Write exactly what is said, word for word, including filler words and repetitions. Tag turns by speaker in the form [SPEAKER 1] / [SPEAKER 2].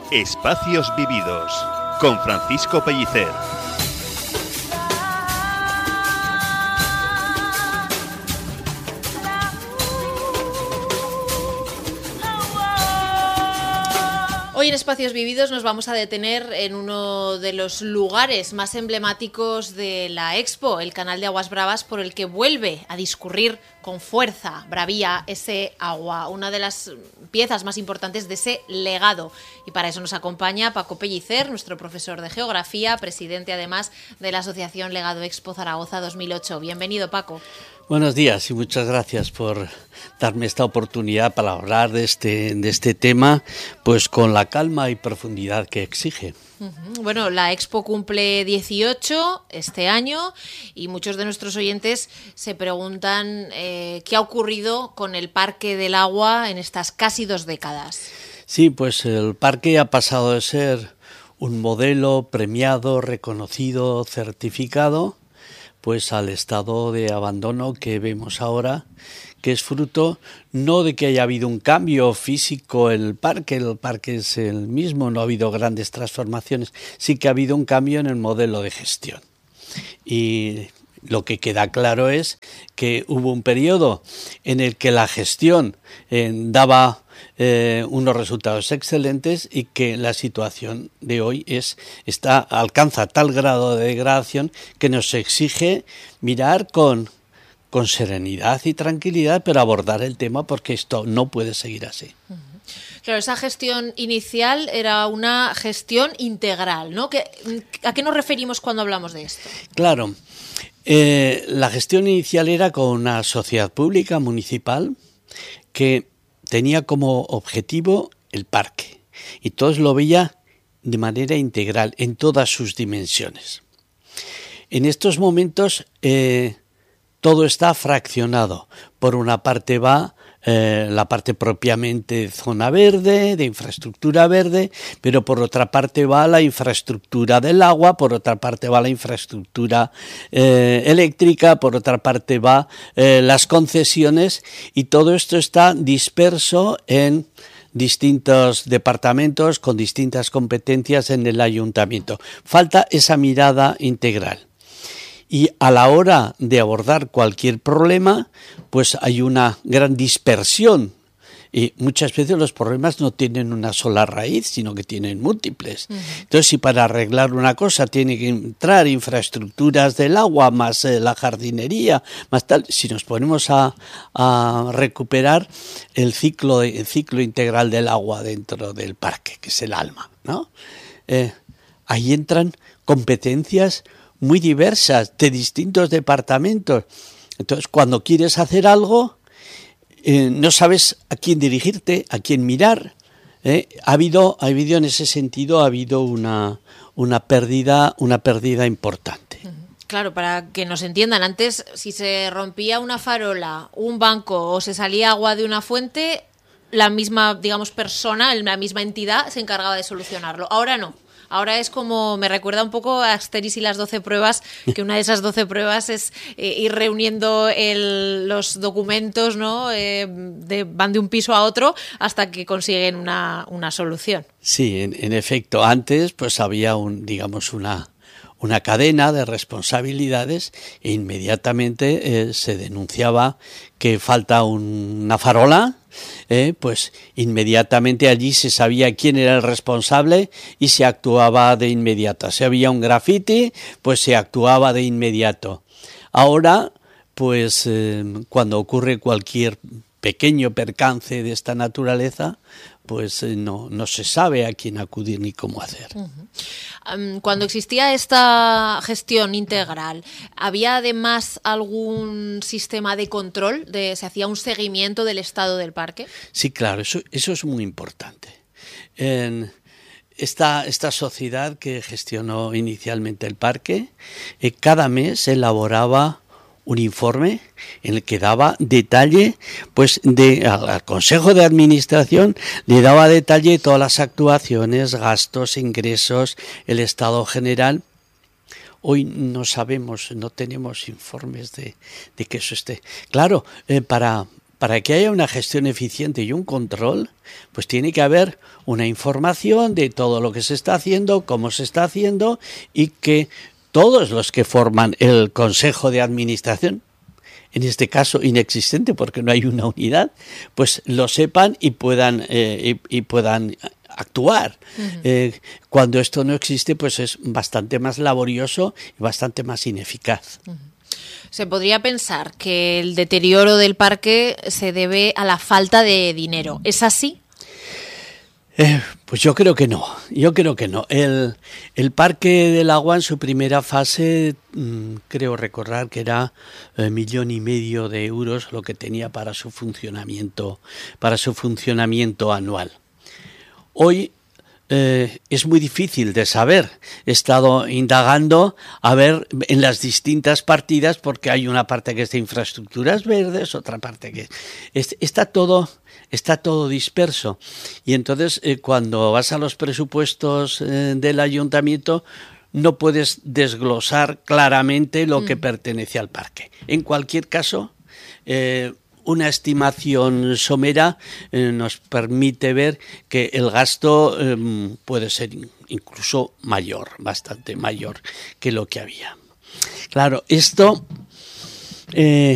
[SPEAKER 1] Espacios Vividos, con Francisco Pellicer.
[SPEAKER 2] Hoy en Espacios Vividos nos vamos a detener en uno de los lugares más emblemáticos de la Expo, el canal de Aguas Bravas, por el que vuelve a discurrir con fuerza, bravía, ese agua, una de las piezas más importantes de ese legado. Y para eso nos acompaña Paco Pellicer, nuestro profesor de Geografía, presidente además de la Asociación Legado Expo Zaragoza dos mil ocho. Bienvenido, Paco.
[SPEAKER 3] Buenos días y muchas gracias por darme esta oportunidad para hablar de este, de este tema, pues con la calma y profundidad que exige.
[SPEAKER 2] Uh-huh. Bueno, la Expo cumple dieciocho este año y muchos de nuestros oyentes se preguntan eh, qué ha ocurrido con el Parque del Agua en estas casi dos décadas.
[SPEAKER 3] Sí, pues el parque ha pasado de ser un modelo premiado, reconocido, certificado, pues al estado de abandono que vemos ahora, que es fruto no de que haya habido un cambio físico en el parque, el parque es el mismo, no ha habido grandes transformaciones, sí que ha habido un cambio en el modelo de gestión. Y lo que queda claro es que hubo un periodo en el que la gestión eh, daba eh, unos resultados excelentes y que la situación de hoy es está alcanza tal grado de degradación que nos exige mirar con, con serenidad y tranquilidad, pero abordar el tema porque esto no puede seguir así. Uh-huh.
[SPEAKER 2] Claro, esa gestión inicial era una gestión integral, ¿no? ¿Qué, ¿A qué nos referimos cuando hablamos de esto?
[SPEAKER 3] Claro. Eh, la gestión inicial era con una sociedad pública municipal que tenía como objetivo el parque y todos lo veía de manera integral en todas sus dimensiones. En estos momentos eh, todo está fraccionado. Por una parte va Eh, la parte propiamente de zona verde, de infraestructura verde, pero por otra parte va la infraestructura del agua, por otra parte va la infraestructura eh, eléctrica, por otra parte va eh, las concesiones y todo esto está disperso en distintos departamentos con distintas competencias en el ayuntamiento. Falta esa mirada integral. Y a la hora de abordar cualquier problema, pues hay una gran dispersión. Y muchas veces los problemas no tienen una sola raíz, sino que tienen múltiples. Uh-huh. Entonces, si para arreglar una cosa tiene que entrar infraestructuras del agua, más eh, la jardinería, más tal, si nos ponemos a, a recuperar el ciclo, el ciclo integral del agua dentro del parque, que es el alma, ¿no? Eh, ahí entran competencias muy diversas, de distintos departamentos. Entonces, cuando quieres hacer algo, eh, no sabes a quién dirigirte, a quién mirar. ¿eh? Ha habido, ha habido en ese sentido, ha habido una, una pérdida, una pérdida importante.
[SPEAKER 2] Claro, para que nos entiendan, antes si se rompía una farola, un banco o se salía agua de una fuente, la misma, digamos, persona, la misma entidad se encargaba de solucionarlo. Ahora no. Ahora es como, me recuerda un poco a Asterix y las doce pruebas, que una de esas doce pruebas es eh, ir reuniendo el, los documentos, ¿no? Eh, de, van de un piso a otro hasta que consiguen una, una solución.
[SPEAKER 3] Sí, en, en efecto, antes pues había un, digamos, una, una cadena de responsabilidades e inmediatamente eh, se denunciaba que falta un, una farola. Eh, pues inmediatamente allí se sabía quién era el responsable y se actuaba de inmediato. Si había un grafiti, pues se actuaba de inmediato. Ahora, pues eh, cuando ocurre cualquier pequeño percance de esta naturaleza, pues eh, no, no se sabe a quién acudir ni cómo hacer.
[SPEAKER 2] Uh-huh. Um, cuando existía esta gestión integral, ¿había además algún sistema de control? De, ¿Se hacía un seguimiento del estado del parque?
[SPEAKER 3] Sí, claro, eso, eso es muy importante. En esta, esta sociedad que gestionó inicialmente el parque, eh, cada mes elaboraba un informe en el que daba detalle, pues de, al, al Consejo de Administración le daba detalle de todas las actuaciones, gastos, ingresos, el estado general. Hoy no sabemos, no tenemos informes de, de que eso esté. Claro, eh, para para que haya una gestión eficiente y un control, pues tiene que haber una información de todo lo que se está haciendo, cómo se está haciendo, y que todos los que forman el Consejo de Administración, en este caso inexistente porque no hay una unidad, pues lo sepan y puedan, eh, y, y puedan actuar. Uh-huh. Eh, cuando esto no existe, pues es bastante más laborioso y bastante más ineficaz.
[SPEAKER 2] Uh-huh. Se podría pensar que el deterioro del parque se debe a la falta de dinero. ¿Es así?
[SPEAKER 3] Eh, pues yo creo que no, yo creo que no. El, el Parque del Agua en su primera fase, mmm, creo recordar que era eh, millón y medio de euros lo que tenía para su funcionamiento, para su funcionamiento anual. Hoy eh, es muy difícil de saber. He estado indagando a ver en las distintas partidas, porque hay una parte que es de infraestructuras verdes, otra parte que es, está todo... Está todo disperso, y entonces eh, cuando vas a los presupuestos eh, del ayuntamiento no puedes desglosar claramente lo mm. que pertenece al parque. En cualquier caso, eh, una estimación somera eh, nos permite ver que el gasto eh, puede ser incluso mayor, bastante mayor que lo que había. Claro, esto... Eh,